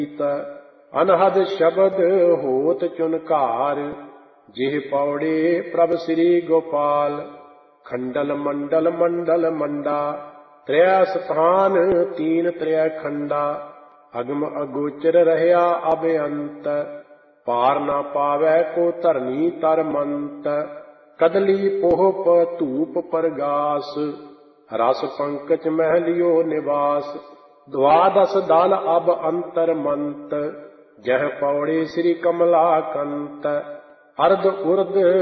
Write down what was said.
अनहद शब्द होत चुनकार, जिह पौड़े प्रभ श्री गोपाल। खंडल मंडल मंडल मंडा, त्रय स्थान तीन त्रय खंडा। अगम अगोचर रहया अबेअंत, पार ना पावै को धरनी तर मंत। कदली पोहप धूप परगास, रस पंकज महलियो निवास। द्वादश दल अब अंतर मंत, जह पौड़े श्री कमला कंत। अर्ध उर्ध